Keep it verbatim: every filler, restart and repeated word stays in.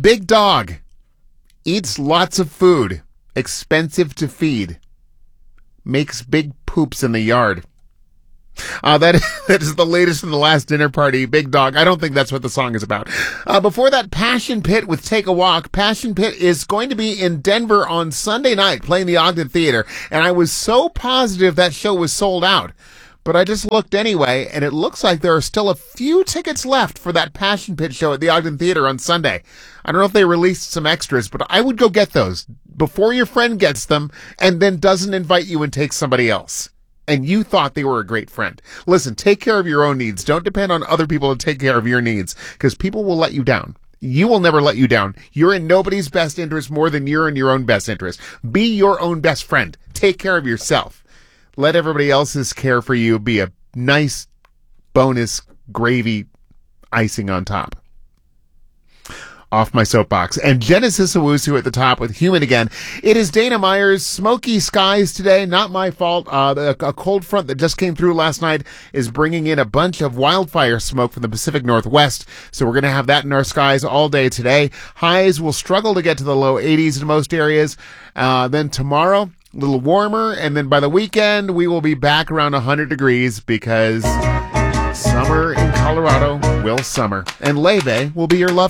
Big dog. Eats lots of food. Expensive to feed. Makes big poops in the yard. Uh, that, that is the latest in the last dinner party, Big Dog. I don't think that's what the song is about. Uh, before that, Passion Pit with Take a Walk. Passion Pit is going to be in Denver on Sunday night playing the Ogden Theater. And I was so positive that show was sold out. But I just looked anyway, and it looks like there are still a few tickets left for that Passion Pit show at the Ogden Theater on Sunday. I don't know if they released some extras, but I would go get those before your friend gets them and then doesn't invite you and takes somebody else. And you thought they were a great friend. Listen, take care of your own needs. Don't depend on other people to take care of your needs, because people will let you down. You will never let you down. You're in nobody's best interest more than you're in your own best interest. Be your own best friend. Take care of yourself. Let everybody else's care for you be a nice bonus gravy icing on top. Off my soapbox. And Genesis Owusu at the top with Human Again. It is Dana Myers. Smoky skies today. Not my fault. Uh, a, a cold front that just came through last night is bringing in a bunch of wildfire smoke from the Pacific Northwest. So we're going to have that in our skies all day today. Highs will struggle to get to the low eighties in most areas. Uh, then tomorrow, a little warmer, and then by the weekend, we will be back around one hundred degrees because summer in Colorado will summer. And Leve will be your love